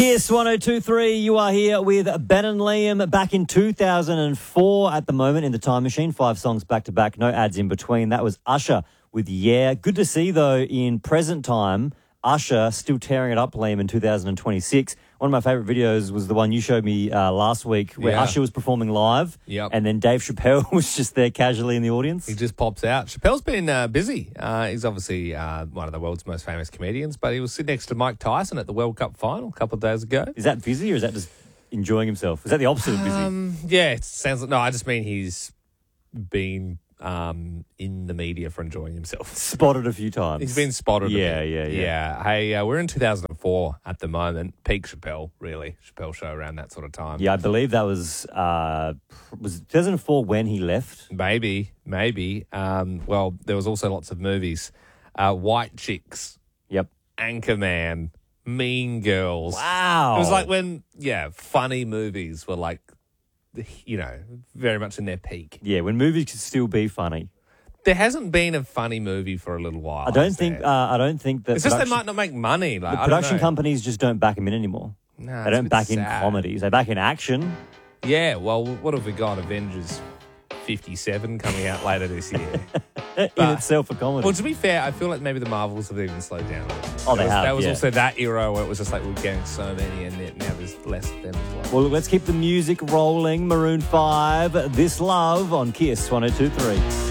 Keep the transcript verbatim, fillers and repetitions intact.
Yes, one oh two point three, you are here with Ben and Liam back in two thousand four at the moment in the Time Machine. Five songs back to back, no ads in between. That was Usher with Yeah. Good to see, though, in present time, Usher still tearing it up, Liam, in two thousand twenty-six. One of my favourite videos was the one you showed me uh, last week where Yeah. Usher was performing live Yep. and then Dave Chappelle was just there casually in the audience. He just pops out. Chappelle's been uh, busy. Uh, he's obviously uh, one of the world's most famous comedians, but he was sitting next to Mike Tyson at the World Cup final a couple of days ago. Is that busy or is that just enjoying himself? Is that the opposite of busy? Um, yeah, it sounds like... No, I just mean he's been um, in the media for enjoying himself. Spotted a few times. He's been spotted a Yeah, bit. yeah, yeah. Yeah. Hey, uh, we're in two thousand four at the moment. Peak Chappelle, really. Chappelle show around that sort of time. Yeah, I believe that was uh, was two thousand four when he left. Maybe, maybe. Um, well, there was also lots of movies. Uh, White Chicks, Yep. Anchorman, Mean Girls. Wow. It was like when, yeah, funny movies were like, you know, very much in their peak. Yeah, when movies could still be funny. There hasn't been a funny movie for a little while. I don't has think. there? Uh, I don't think that. It's just they production- might not make money. Like, The I don't production know. companies just don't back him in anymore. Nah, They it's a don't bit back in sad. comedies. They back in action. Yeah, well, what have we got? Avengers fifty-seven coming out later this year. in But- itself a comedy. Well, to be fair, I feel like maybe the Marvels have even slowed down. a little. Oh, they There was, have, That was yeah. also that era where it was just like we we're getting so many, and then now there's less of them as well. Well, let's keep the music rolling. Maroon five, This Love on Kiss one oh two point three.